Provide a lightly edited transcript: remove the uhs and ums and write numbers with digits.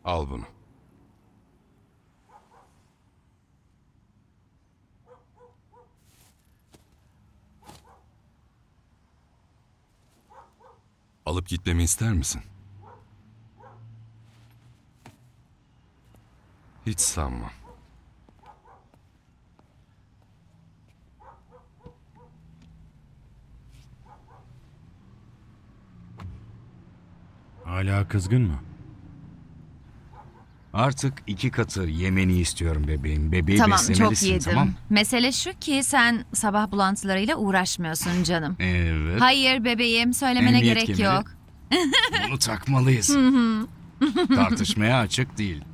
Al bunu. Alıp gitmemi ister misin? Hiç sanmam. Hala kızgın mı? Artık 2 katı yemeni istiyorum bebeğim. Bebeği Tamam, çok beslemelisin, yedim. tamam? Mesele şu ki sen sabah bulantılarıyla uğraşmıyorsun canım. Evet. Hayır bebeğim, söylemene Emniyet gerek kemeri. yok. Bunu takmalıyız. Tartışmaya açık değil.